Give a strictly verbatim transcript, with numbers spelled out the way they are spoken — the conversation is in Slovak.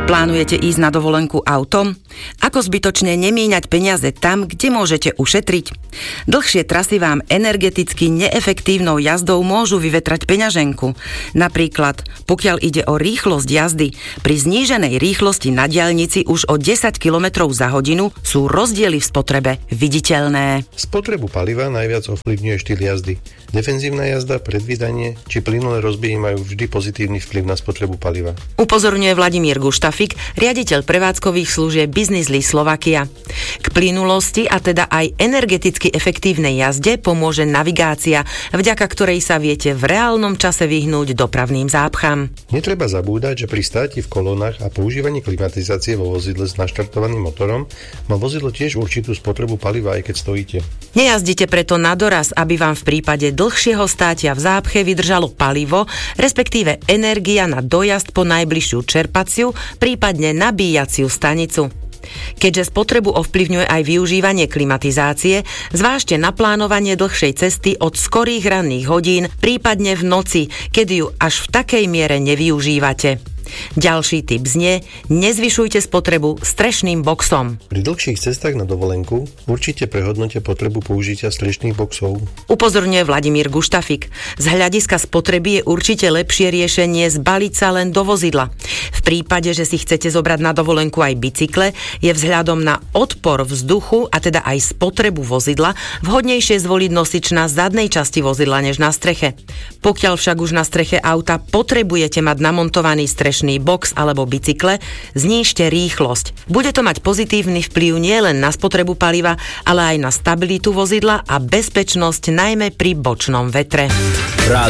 Plánujete ísť na dovolenku autom? Ako zbytočne nemíňať peniaze tam, kde môžete ušetriť? Dlhšie trasy vám energeticky neefektívnou jazdou môžu vyvetrať peňaženku. Napríklad, pokiaľ ide o rýchlosť jazdy, pri zníženej rýchlosti na diaľnici už o desať kilometrov za hodinu sú rozdiely v spotrebe viditeľné. Spotrebu paliva najviac ovplyvňuje štýl jazdy. Defenzívna jazda, predvídanie či plynulé rozbihy majú vždy pozitívny vplyv na spotrebu paliva. Upozorňuje Vladimír Guštafik, riaditeľ prevádzkových služieb Business Lease Slovakia. K plynulosti a teda aj energeticky efektívnej jazde pomôže navigácia, vďaka ktorej sa viete v reálnom čase vyhnúť dopravným zápcham. Netreba zabúdať, že pri státi v kolónach a používaní klimatizácie vo vozidle s naštartovaným motorom má vozidlo tiež určitú spotrebu paliva, aj keď stojíte. Nejazdite preto na doraz, aby vám v prípade dlhšieho státia v zápche vydržalo palivo, respektíve energia na dojazd po najbližšiu čerpaciu, prípadne nabíjaciu stanicu. Keďže spotrebu ovplyvňuje aj využívanie klimatizácie, zvážte naplánovanie dlhšej cesty od skorých ranných hodín, prípadne v noci, kedy ju až v takej miere nevyužívate. Ďalší tip znie, nezvyšujte spotrebu strešným boxom. Pri dlhších cestách na dovolenku určite prehodnote potrebu použitia strešných boxov. Upozorňuje Vladimír Guštafik. Z hľadiska spotreby je určite lepšie riešenie zbaliť sa len do vozidla. V prípade, že si chcete zobrať na dovolenku aj bicykle, je vzhľadom na odpor vzduchu a teda aj spotrebu vozidla vhodnejšie zvoliť nosič na zadnej časti vozidla než na streche. Pokiaľ však už na streche auta potrebujete mať namontovaný strešný box alebo bicykle, znížte rýchlosť. Bude to mať pozitívny vplyv nielen na spotrebu paliva, ale aj na stabilitu vozidla a bezpečnosť najmä pri bočnom vetre.